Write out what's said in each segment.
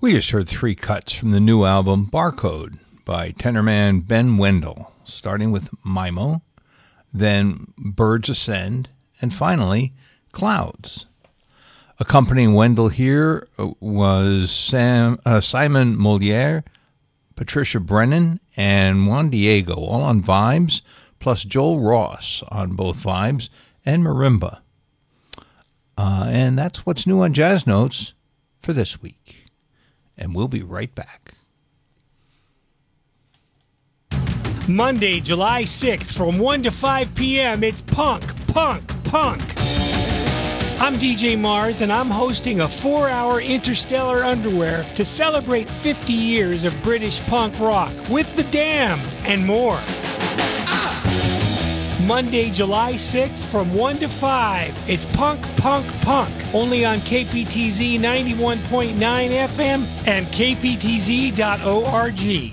We just heard three cuts from the new album Barcode by tenorman Ben Wendell, starting with Mimo, then Birds Ascend, and finally Clouds. Accompanying Wendell here was Simon Moliere, Patricia Brennan, and Juan Diego, all on vibes, plus Joel Ross on both vibes and marimba. And that's what's new on Jazz Notes for this week. And we'll be right back. Monday, July 6th from 1 to 5 p.m., it's Punk. I'm DJ Mars, and I'm hosting a 4-hour Interstellar Underwear to celebrate 50 years of British punk rock with The Damned and more. Monday, July 6th from 1 to 5, it's Punk, only on KPTZ 91.9 FM and kptz.org.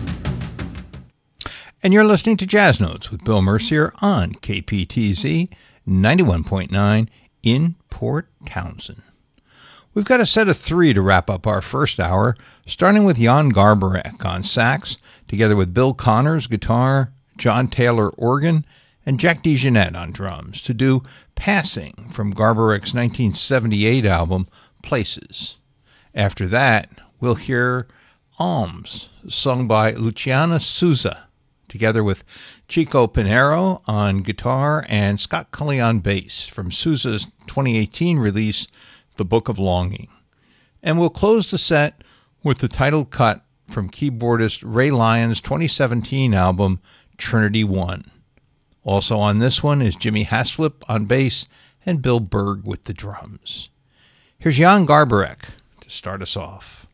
And you're listening to Jazz Notes with Bill Mercier on KPTZ 91.9 in Port Townsend. We've got a set of three to wrap up our first hour, starting with Jan Garbarek on sax, together with Bill Connors guitar, John Taylor organ, and Jack DeJohnette on drums, to do Passing from Garbarek's 1978 album Places. After that, we'll hear Alms, sung by Luciana Souza, together with Chico Pinheiro on guitar and Scott Cully on bass, from Souza's 2018 release, The Book of Longing. And we'll close the set with the title cut from keyboardist Ray Lyons' 2017 album, Trinity One. Also on this one is Jimmy Haslip on bass and Bill Berg with the drums. Here's Jan Garbarek to start us off.